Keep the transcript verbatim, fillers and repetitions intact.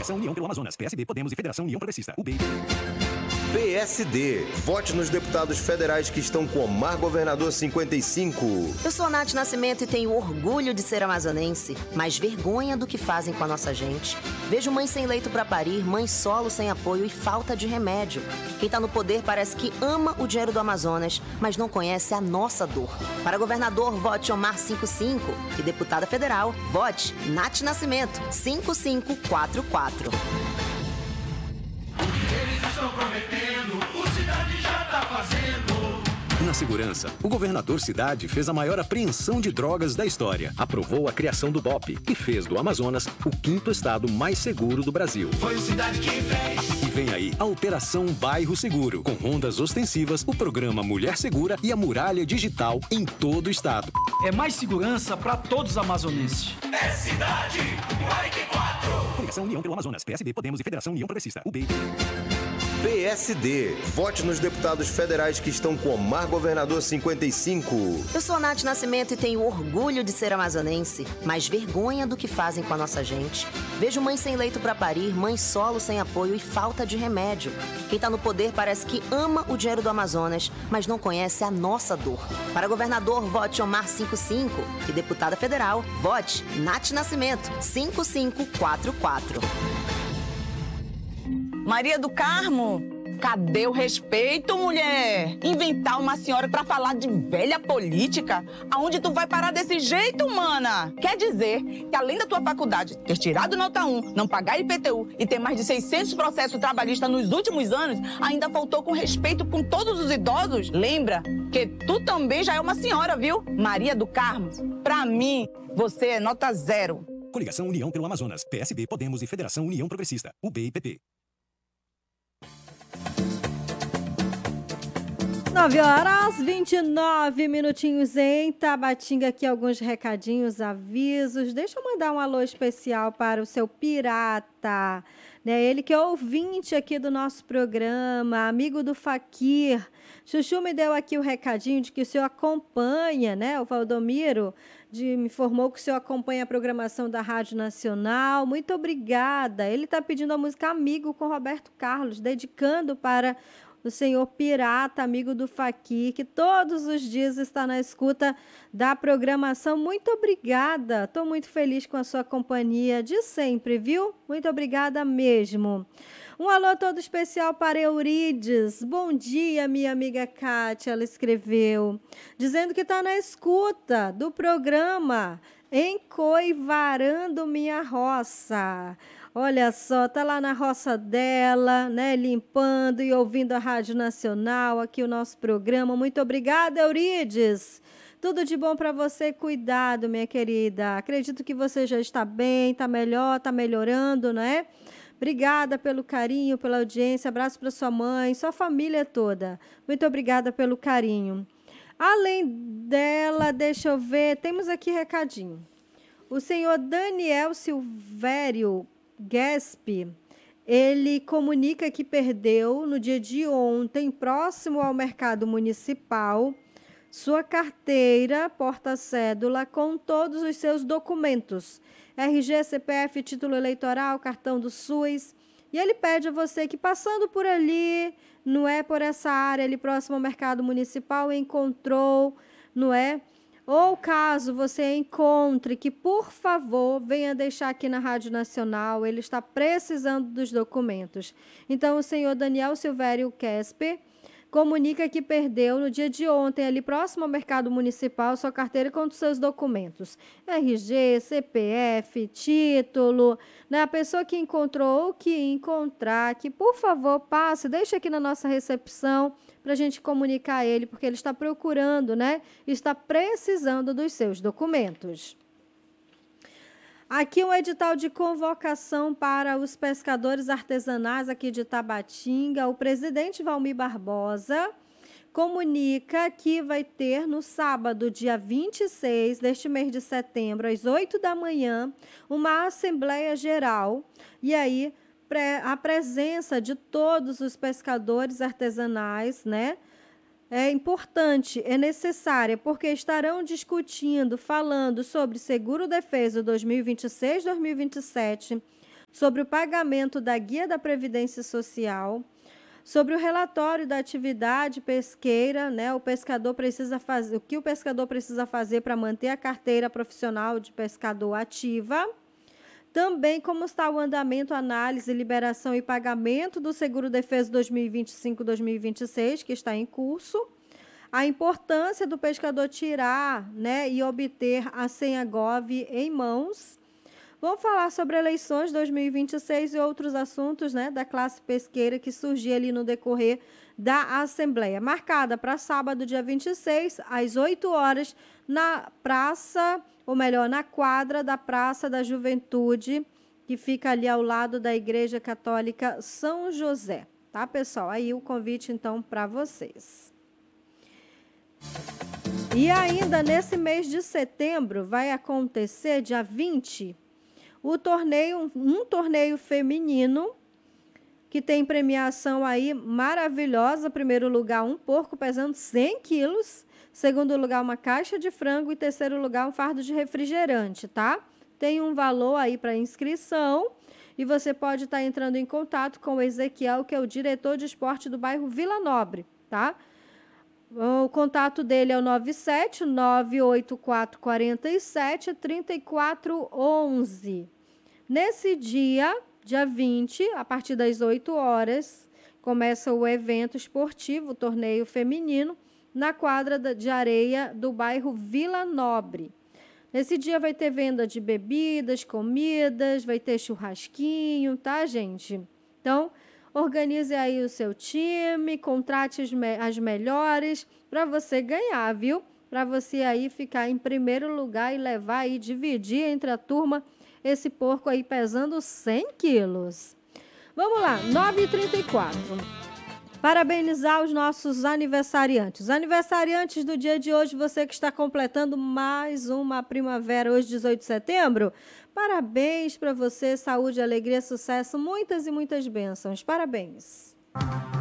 Coligação União pelo Amazonas, P S B, Podemos e Federação União Progressista, U B. P S D. Vote nos deputados federais que estão com Omar Governador cinquenta e cinco. Eu sou Nath Nascimento e tenho orgulho de ser amazonense, mas vergonha do que fazem com a nossa gente. Vejo mãe sem leito para parir, mãe solo sem apoio e falta de remédio. Quem tá no poder parece que ama o dinheiro do Amazonas, mas não conhece a nossa dor. Para governador, vote Omar cinquenta e cinco. E deputada federal, vote Nath Nascimento cinco cinco quatro quatro. Estão prometendo, o Cidade já tá fazendo. Na segurança, o governador Cidade fez a maior apreensão de drogas da história. Aprovou a criação do B O P e fez do Amazonas o quinto estado mais seguro do Brasil. Foi o Cidade quem fez. E vem aí a Operação Bairro Seguro, com rondas ostensivas, o programa Mulher Segura e a muralha digital em todo o estado. É mais segurança para todos os amazonenses. É Cidade quarenta e quatro. Coligação União pelo Amazonas, P S B, Podemos e Federação União Progressista, U B. P S D. Vote nos deputados federais que estão com Omar Governador cinquenta e cinco. Eu sou Nath Nascimento e tenho orgulho de ser amazonense, mas vergonha do que fazem com a nossa gente. Vejo mãe sem leito para parir, mãe solo sem apoio e falta de remédio. Quem tá no poder parece que ama o dinheiro do Amazonas, mas não conhece a nossa dor. Para governador, vote Omar cinquenta e cinco. E deputada federal, vote Nath Nascimento cinco cinco quatro quatro. Maria do Carmo, cadê o respeito, mulher? Inventar uma senhora pra falar de velha política? Aonde tu vai parar desse jeito, mana? Quer dizer que além da tua faculdade ter tirado nota um, não pagar I P T U e ter mais de seiscentos processos trabalhistas nos últimos anos, ainda faltou com respeito com todos os idosos? Lembra que tu também já é uma senhora, viu? Maria do Carmo, pra mim, você é nota zero. Coligação União pelo Amazonas, P S B, Podemos e Federação União Progressista, U B e P P. nove horas, vinte e nove minutinhos em Tabatinga. Aqui alguns recadinhos, avisos. Deixa eu mandar um alô especial para o seu Pirata, né? Ele que é ouvinte aqui do nosso programa, amigo do Faquir. Chuchu me deu aqui o recadinho de que o senhor acompanha, né? O Valdomiro de, me informou que o senhor acompanha a programação da Rádio Nacional. Muito obrigada. Ele está pedindo a música Amigo com Roberto Carlos, dedicando para o senhor Pirata, amigo do Faquir, que todos os dias está na escuta da programação. Muito obrigada, estou muito feliz com a sua companhia de sempre, viu? Muito obrigada mesmo. Um alô todo especial para Eurides. Bom dia, minha amiga Kátia, ela escreveu, dizendo que está na escuta do programa Encoivarando Minha Roça. Olha só, tá lá na roça dela, né, limpando e ouvindo a Rádio Nacional, aqui o nosso programa. Muito obrigada, Eurides. Tudo de bom para você, cuidado, minha querida. Acredito que você já está bem, está melhor, está melhorando, né? Obrigada pelo carinho, pela audiência. Abraço para sua mãe, sua família toda. Muito obrigada pelo carinho. Além dela, deixa eu ver, temos aqui recadinho. O senhor Daniel Silvério Gasp, ele comunica que perdeu no dia de ontem, próximo ao mercado municipal, sua carteira, porta-cédula com todos os seus documentos, R G, C P F, título eleitoral, cartão do SUS, e ele pede a você que passando por ali, não é por essa área ali próximo ao mercado municipal, encontrou, não é? Ou caso você encontre, que por favor venha deixar aqui na Rádio Nacional, ele está precisando dos documentos. Então o senhor Daniel Silvério Kesper comunica que perdeu no dia de ontem, ali próximo ao mercado municipal, sua carteira com os seus documentos. R G, C P F, título, né? A pessoa que encontrou ou que encontrar, que por favor passe, deixe aqui na nossa recepção, para a gente comunicar a ele, porque ele está procurando, né? Está precisando dos seus documentos. Aqui um edital de convocação para os pescadores artesanais aqui de Tabatinga. O presidente Valmir Barbosa comunica que vai ter no sábado, dia vinte e seis deste mês de setembro, às oito da manhã, uma Assembleia Geral. E aí, a presença de todos os pescadores artesanais, né? É importante, é necessária, porque estarão discutindo, falando sobre seguro-defeso dois mil e vinte e seis, dois mil e vinte e sete, sobre o pagamento da Guia da Previdência Social, sobre o relatório da atividade pesqueira, né? O pescador precisa fazer, o que o pescador precisa fazer para manter a carteira profissional de pescador ativa. Também como está o andamento, análise, liberação e pagamento do Seguro-Defeso dois mil e vinte e cinco dois mil e vinte e seis, que está em curso. A importância do pescador tirar, né, e obter a senha Gov em mãos. Vamos falar sobre eleições dois mil e vinte e seis e outros assuntos, né, da classe pesqueira que surgiu ali no decorrer da Assembleia. Marcada para sábado, dia vinte e seis, às oito horas, na praça, ou melhor, na quadra da Praça da Juventude, que fica ali ao lado da Igreja Católica São José. Tá, pessoal? Aí o convite, então, para vocês. E ainda nesse mês de setembro vai acontecer, dia vinte, o torneio, um torneio feminino que tem premiação aí maravilhosa. Primeiro lugar, um porco pesando cem quilos. Segundo lugar, uma caixa de frango. E terceiro lugar, um fardo de refrigerante, tá? Tem um valor aí para inscrição. E você pode estar entrando em contato com o Ezequiel, que é o diretor de esporte do bairro Vila Nobre, tá? O contato dele é o nove sete nove oito quatro quatro sete três quatro um um. Nesse dia, dia vinte, a partir das oito horas, começa o evento esportivo, o torneio feminino, na quadra de areia do bairro Vila Nobre. Nesse dia vai ter venda de bebidas, comidas, vai ter churrasquinho, tá, gente? Então, organize aí o seu time, contrate as, me- as melhores para você ganhar, viu? Para você aí ficar em primeiro lugar e levar e dividir entre a turma esse porco aí pesando cem quilos. Vamos lá, nove e trinta e quatro. Parabenizar os nossos aniversariantes. Os aniversariantes do dia de hoje, você que está completando mais uma primavera, hoje, dezoito de setembro. Parabéns para você, saúde, alegria, sucesso, muitas e muitas bênçãos. Parabéns.